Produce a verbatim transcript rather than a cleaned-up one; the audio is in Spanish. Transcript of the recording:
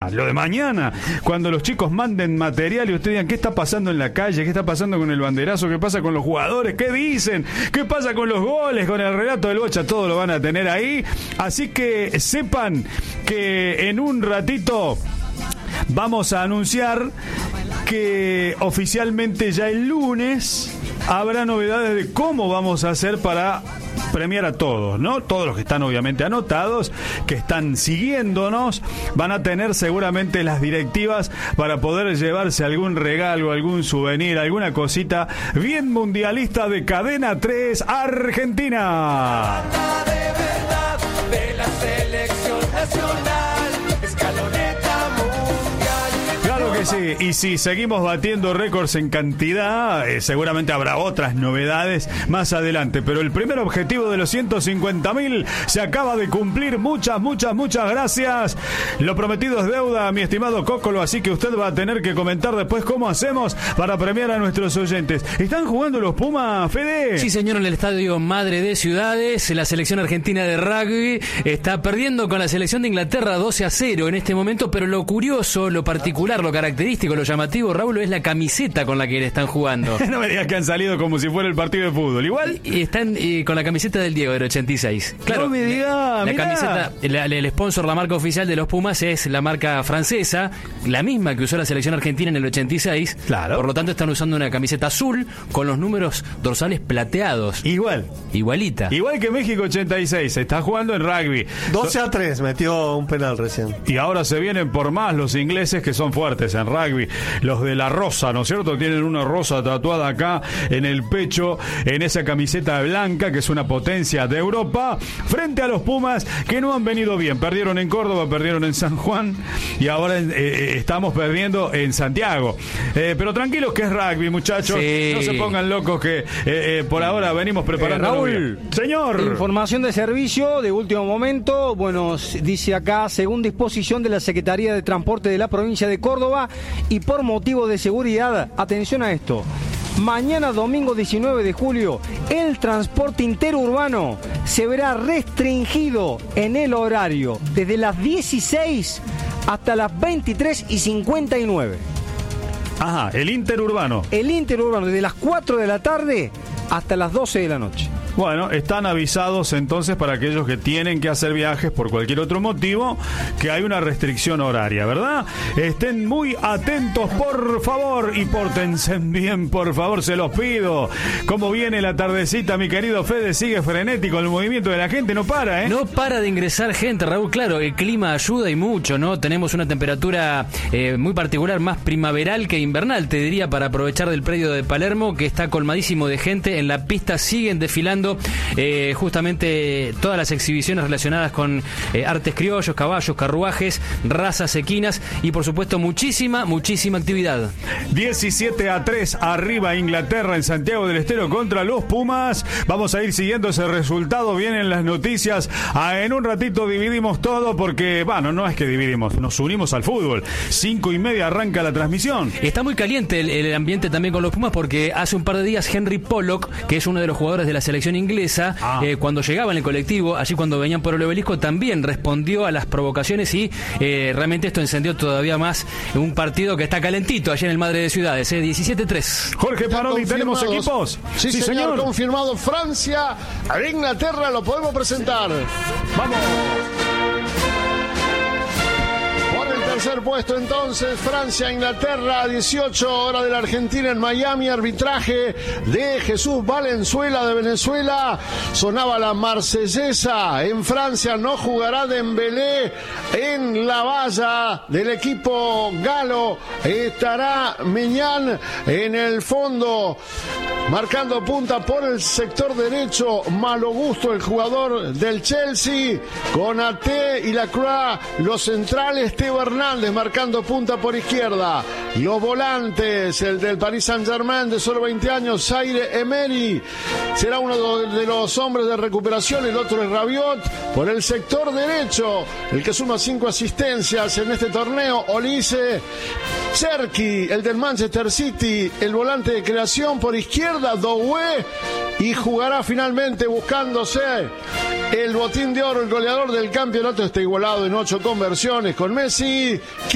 Lo de mañana, cuando los chicos manden material y ustedes digan qué está pasando en la calle, qué está pasando con el banderazo, qué pasa con los jugadores, qué dicen, qué pasa con los goles, con el relato del Bocha, todo lo van a tener ahí. Así que sepan que en un ratito vamos a anunciar que oficialmente ya el lunes habrá novedades de cómo vamos a hacer para premiar a todos, ¿no? Todos los que están obviamente anotados, que están siguiéndonos, van a tener seguramente las directivas para poder llevarse algún regalo, algún souvenir, alguna cosita bien mundialista de Cadena tres Argentina. De verdad, de la selección nacional, escaloneta mundial. Claro que sí, y si seguimos batiendo récords en cantidad, eh, seguramente habrá otras novedades más adelante, pero el primer objetivo de los ciento cincuenta mil se acaba de cumplir. Muchas, muchas, muchas gracias. Lo prometido es deuda, mi estimado Cócolo, así que usted va a tener que comentar después cómo hacemos para premiar a nuestros oyentes. ¿Están jugando los Pumas, Fede? Sí, señor, en el Estadio Madre de Ciudades. La selección argentina de rugby está perdiendo con la selección de Inglaterra doce a cero en este momento, pero lo curioso, lo particular, lo característico, lo llamativo, Raúl, es la camiseta con la que le están jugando. No me digas que han salido como si fuera el partido de fútbol. Igual y están eh, con la camiseta del Diego del ochenta y seis. Claro, no me diga, la, la mirá. camiseta, la, el sponsor, la marca oficial de los Pumas es la marca francesa, la misma que usó la selección argentina en el ochenta y seis. Claro. Por lo tanto están usando una camiseta azul con los números dorsales plateados. Igual. Igualita. Igual que México ochenta y seis, se está jugando en rugby. doce a tres, metió un penal recién. Y ahora se vienen por más los ingleses, que son fuertes en rugby. Los de la rosa, ¿no es cierto? Tienen una rosa tatuada acá en el pecho, en esa camiseta blanca, que es una potencia de Europa, frente a los Pumas, que no han venido bien. Perdieron en Córdoba, perdieron en San Juan, y ahora eh, estamos perdiendo en Santiago. Eh, pero tranquilos que es rugby, muchachos. Sí. No se pongan locos que eh, eh, por ahora venimos preparando. Eh, Raúl, señor. Información de servicio de último momento. Bueno, dice acá, según disposición de la Secretaría de Transporte de la provincia de Córdoba y por motivo de seguridad, atención a esto. Mañana domingo diecinueve de julio, el transporte interurbano se verá restringido en el horario desde las dieciséis hasta las veintitrés y cincuenta y nueve. Ajá, el interurbano. El interurbano desde las cuatro de la tarde hasta las doce de la noche. Bueno, están avisados entonces para aquellos que tienen que hacer viajes por cualquier otro motivo, que hay una restricción horaria, ¿verdad? Estén muy atentos, por favor, y pórtense bien, por favor, se los pido. ¿Cómo viene la tardecita, mi querido Fede? Sigue frenético el movimiento de la gente, no para, ¿eh? No para de ingresar gente, Raúl. Claro, el clima ayuda y mucho, ¿no? Tenemos una temperatura eh, muy particular, más primaveral que invernal, te diría, para aprovechar del predio de Palermo, que está colmadísimo de gente. En la pista siguen desfilando Eh, justamente todas las exhibiciones relacionadas con eh, artes criollos, caballos, carruajes, razas equinas y por supuesto muchísima, muchísima actividad. diecisiete a tres arriba Inglaterra en Santiago del Estero contra los Pumas. Vamos a ir siguiendo ese resultado. Vienen las noticias. Ah, en un ratito dividimos todo porque, bueno, no es que dividimos, nos unimos al fútbol. Cinco y media arranca la transmisión. Está muy caliente el, el ambiente también con los Pumas porque hace un par de días Henry Pollock, que es uno de los jugadores de la selección inglesa, ah. eh, cuando llegaba en el colectivo, allí cuando venían por el obelisco, también respondió a las provocaciones y eh, realmente esto encendió todavía más un partido que está calentito allí en el Madre de Ciudades, eh, diecisiete a tres. Jorge Parodi, ¿tenemos equipos? Sí, sí señor, señor, confirmado Francia a Inglaterra, lo podemos presentar. Vamos. Tercer puesto entonces, Francia, Inglaterra, dieciocho hora de la Argentina en Miami, arbitraje de Jesús Valenzuela de Venezuela. Sonaba la marsellesa. En Francia no jugará Dembélé en la valla del equipo galo. Estará Meñán en el fondo, marcando punta por el sector derecho. Malo Gusto, el jugador del Chelsea, Konaté y Lacroix, los centrales. Teo Hernández marcando punta por izquierda. Los volantes, el del Paris Saint-Germain de solo veinte años, Zaire Emery, será uno de los hombres de recuperación. El otro es Rabiot. Por el sector derecho, el que suma cinco asistencias en este torneo, Olise. Cherki, el del Manchester City, el volante de creación. Por izquierda, Doué. Y jugará finalmente buscándose el botín de oro, el goleador del campeonato. Está igualado en ocho conversiones con Messi.